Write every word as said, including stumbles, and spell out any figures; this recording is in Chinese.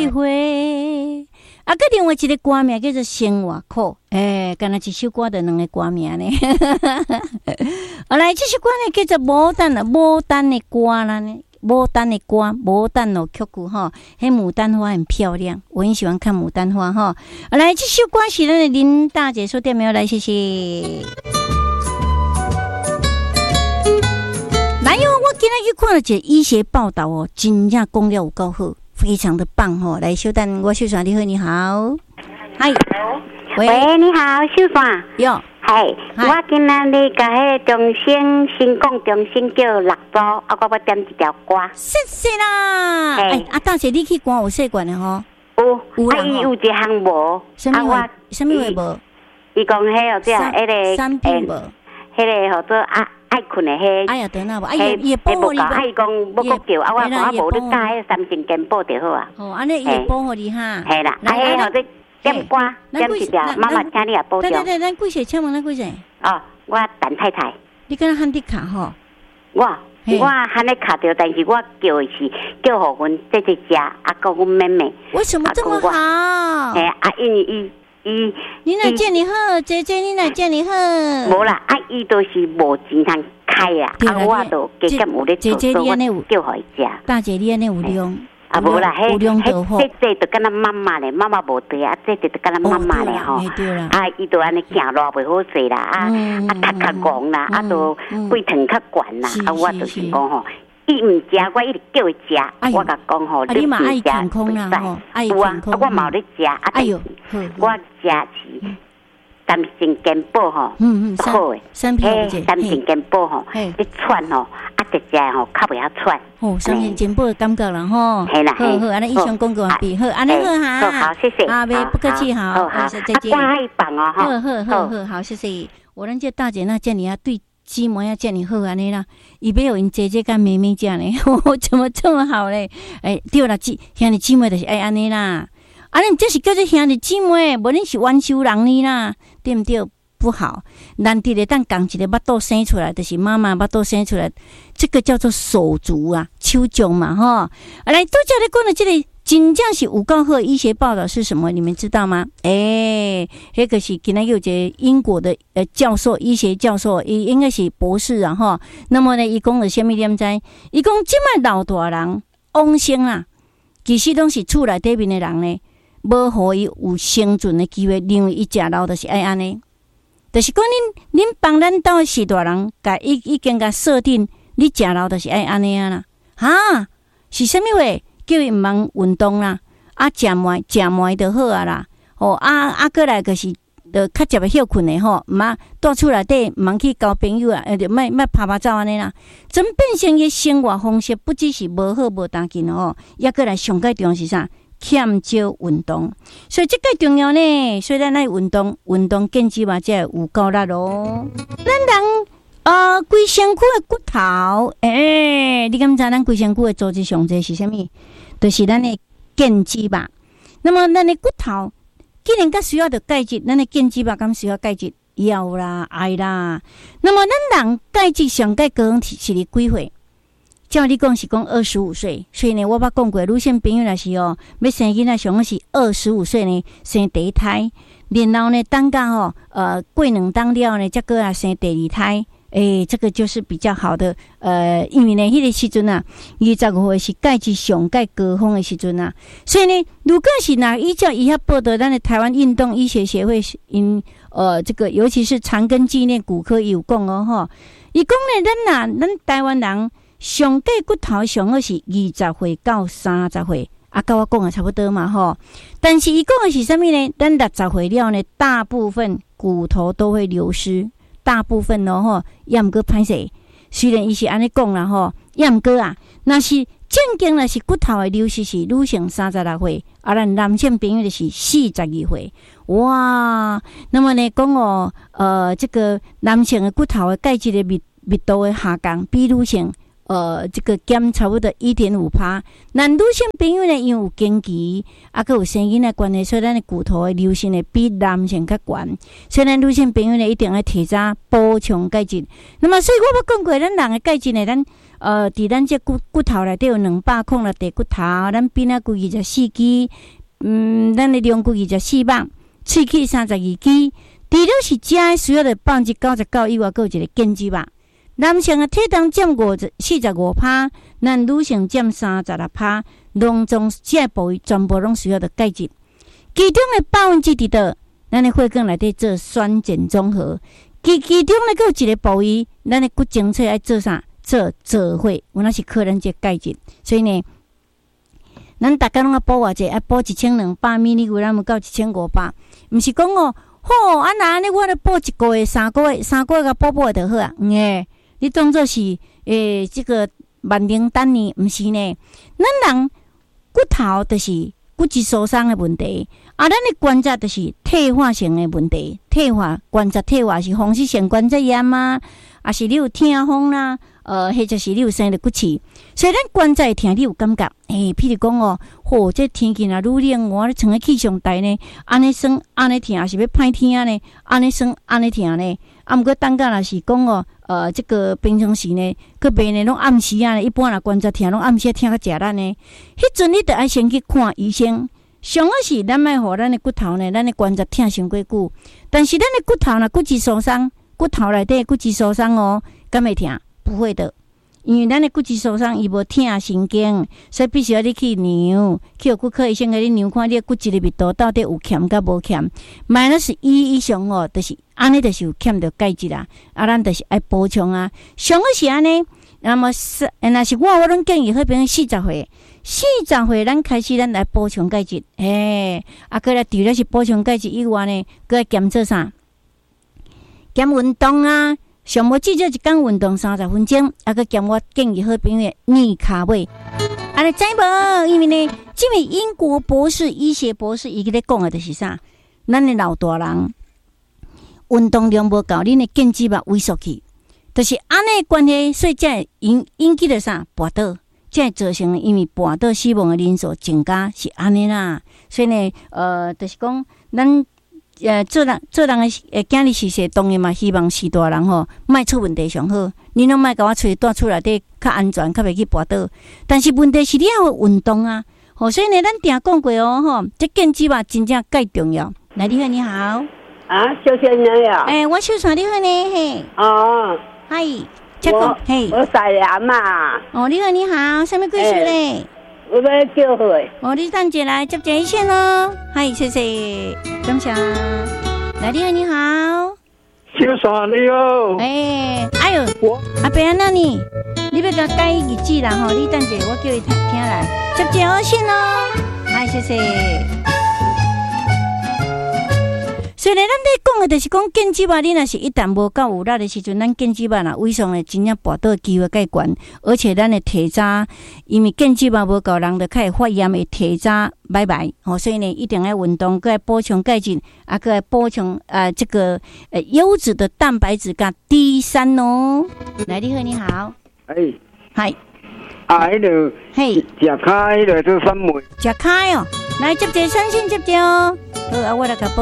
几回。啊，佮另外一个歌名叫做《生活苦》，诶，敢若一首歌的两个歌名呢。后来这首歌呢叫做《牡丹》啊，牡丹的歌啦呢，牡丹的歌，牡丹哦曲曲哈，迄牡丹花很漂亮，我很喜欢看牡丹花哈。后来这首歌是咱的林大姐说对没有？来，谢谢。来哟，我今日去看了一个医学报道哦，真正讲了有够好。非常的棒哦！来，秀丹，我秀爽，你好，你好，嗨， 喂，你好，秀爽， 哟， 嗨，我今仔日甲迄个中心新讲中心叫六组，啊，我要点一条歌， 谢谢啦。哎，啊，大姐，你去歌有细管的吼？ 有，有啊，伊有一项无， 啊，我什么话无？ 伊讲迄个这迄个三品无， 迄个叫做啊。爱困的迄， 哎呀，得那无，哎呀，也保护你， 哎，讲要国叫，啊，我讲啊，无你加迄三星健保就好啊。 哦，安尼也保护你哈。 系啦，啊，迄或者点歌，点一条，妈妈请你也保重。 对对对，咱几岁？请问咱几岁？ 哦，我陈太太。 你敢若喊你卡吼？ 我我喊你卡着，但是我叫的是叫互阮姐姐食，啊，讲阮妹妹。 为什么这么好？ 哎，啊，因为伊。伊， 你若见你好，姐姐，你若见你好。 无啦，啊，伊都是无钱通开啊，啊，我都加减有咧做，所以我叫互伊食。 大姐，你安尼有量， 啊，无啦， 有量就好。 这这就敢若妈妈咧，妈妈无对啊，这这就敢若妈妈咧吼。啊，伊都安尼行路袂好势啦，啊啊，头较戆啦，啊，都胃疼较悬啦，啊，我就是讲吼。伊毋食，我一直叫伊食。我甲讲吼， 你嘛爱健康啦吼，爱健康。 我嘛有咧食，啊， 哎呦， 我食是三星健保吼， 嗯嗯， 好诶， 三品三星健保吼，你喘吼，啊，直食吼，较袂晓喘。 哦，三星健保的感觉啦吼， 系啦， 好好，安尼以上广告完毕，好，安尼好哈， 好，谢谢， 啊，别不客气，好， 好， 再见。 挂一绑哦， 好好好好好，谢谢。我咱这大姐那叫你要对。鸡毛要叫你好安尼啦，伊要有因姐姐跟妹妹讲呢，我怎么这么好嘞？哎，对啦，姊兄弟姊妹就是爱安尼啦，安尼这是叫做兄弟姊妹，无恁是冤仇人呢啦，对不对？不好，难得的当讲一个巴肚生出来，就是妈妈巴肚生出来，这个叫做手足啊，手足嘛哈。来，多叫你讲的这里。真正是有够好医学报道是什么？你们知道吗？诶、欸，那个是今天有一个英国的呃教授，医学教授，伊应该是博士啊哈。那么呢，伊讲了什么点知？伊讲即摆老大人往生啊，其实拢是厝内底面的人呢，无互伊有生存的机会，因为伊食老就是爱安尼。就是讲恁恁帮咱兜是大人，甲已已经甲设定，你食老就是爱安尼啊啦。哈，是啥物话？叫伊毋通运动啦，啊，食糜食糜就好啊啦。哦，啊啊，过来就是，就较食袂休困的吼，毋啊，住厝内底毋通去交朋友啊，呃，就莫莫拍拍照安尼啦。真变成伊生活方式，不只是无好无当紧哦，抑过来上介重要是啥？欠少运动，所以这个重要呢。所以咱爱运动，运动健肌嘛，才有够力咯。咱人。呃，规身躯的骨头，诶、欸，你敢知咱规身躯的组织上侪是啥物？就是咱的腱肌吧。那么咱的骨头，既然甲需要的钙质，咱的腱肌吧，敢需要钙质？要啦，爱啦。那么咱人钙质上钙高是是伫几岁？照你讲是讲二十五岁，所以呢，我捌讲过，女性朋友若是哦，要生囡仔上好是二十五岁呢生第一胎，然后呢等到吼呃过两当了呢，再过来生第二胎。诶、欸，这个就是比较好的，呃，因为呢，迄个时阵啊，二十五岁是钙质上钙高峰的时阵啊，所以呢，如果是哪依照以下报道，咱的台湾运动医学协会因呃这个，尤其是长庚纪念骨科有讲哦吼，伊讲呢，咱呐，咱台湾人上钙骨头上好是二十岁到三十岁，啊，跟我讲的差不多嘛吼，但是伊讲的是啥物呢？咱六十岁了呢，大部分骨头都会流失。大部分咯吼，也毋过歹势。虽然伊是安尼讲啦吼，也毋过啊，若是正经若是骨头的流失是女性三十六岁，啊，咱男性朋友就是四十二岁。哇，那么呢讲哦，呃，这个男性的骨头的钙质的密密度的下降，比女性呃，这个减差不多一点五趴。那女性朋友呢，因为有经期，啊，佮有生囡仔关系，所以咱的骨头的流失呢比男性较悬。所以咱女性朋友呢，一定要提早补充钙质。那么，所以我要讲过，咱人的钙质呢，咱呃，伫咱这骨骨头内底有两百孔的地骨头，咱鼻仔骨二十四支，嗯，咱的龙骨二十四瓣，喙齿三十二支。除了是食需要的百分之九十九以外，佮有一个根基吧。男性的体重占五十四十五趴，咱女性占三十六趴。拢总这部位全部拢需要的钙质，其中的百分之伫倒，咱的血管内底做酸碱中和。其其中呢，佮有一个部位，咱的骨精粹爱做啥？做做血，有那是可能这钙质。所以呢，咱大家拢要补偌济，爱补一千两百米哩，有咱们到一千五百，毋是讲哦，好啊，那安尼我咧补一个月、三个月、三个月甲补补就好啊，嗯诶。你当作是诶，这个万灵丹呢？毋是呢。咱人骨头就是骨质疏松的问题，啊，咱的关节就是退化性的问题。退化关节退化是风湿性关节炎啊，啊是你有痛风啦，呃，或者是你有生了骨刺，所以咱关节会痛，你有感觉？诶、欸，譬如讲哦，吼、哦，这天气若愈冷，我咧穿个气象台呢，安尼酸，安尼痛，是要歹天呢？安尼酸，安尼痛呢？啊，毋过等下若是讲哦。呃，这个平常时呢，佮病呢拢暗时啊，一般若关节痛，拢暗时痛较食力呢。迄阵你得爱先去看医生。上好是咱莫互咱的骨头呢，咱的关节痛伤过久。但是咱的骨头若骨质疏松，骨头内底骨质疏松哦，敢会痛？不会的，因为咱的骨质疏松伊无痛神经，所以必须要你去量，去骨科医生给你量看你的骨质的密度到底有欠甲无欠。minus 一以上哦，就是安尼，就是有欠着钙质啦。啊，咱就是爱补充啊。上好是安尼，那么是，若是我我拢建议迄边四十岁，四十岁咱开始咱来补充钙质。诶，啊，过来除了是补充钙质以外呢，搁来减做啥？减运动啊。上无至少一天运动三十分钟，啊，佮减我建议好朋友逆卡位。啊，你知无？因为呢，这位英国博士、医学博士，伊咧讲的就是啥？咱的老大人运动量无够，恁的腱肌肉萎缩去，就是安尼关系，所以才会引引起了啥？跋倒，才会造成因为跋倒死亡的人数增加，是安尼啦。所以呢，呃，就是讲咱。呃，做人做人诶，诶，今日是说，当然嘛，希望是大人吼，莫出问题上好。你拢莫甲我吹带厝内底较安全，较袂去跋倒。但是问题是你要运动啊，吼，所以呢，咱定讲过哦，吼，这腱肌肉真正介重要。来，你好，你好。 啊，小仙女呀。 诶、欸，我小传你好呢，嘿。 哦。 嗨，切讲，嘿。 我晒凉嘛。 哦，你好，你好，什么故事嘞？欸我要叫回。 哦，你等下来接接一线咯。嗨，谢谢，感谢。来，你好，你好。 小爽你好。 哎、欸，哎呦， 我阿伯安那呢？你要甲改日子啦吼？你等下，我叫伊听听来，接接一线咯。嗨，谢谢。所以呢，咱咧讲的就是讲腱肌肉，你若是一旦无够有力的时阵，咱腱肌肉啊萎缩咧，真正跋倒机会介悬，而且咱的体渣，因为腱肌肉无够，人就开始发炎的体渣拜拜。哦，所以呢，一定要运动，佮来补充钙质，啊，佮来补充呃这个呃优质的蛋白质甲 D 三哦。来，你好，你好。 哎， 嗨。 啊，迄个， 嘿， 食开迄个做三枚。 食开哦，来接者三线接者哦。好啊，我来甲补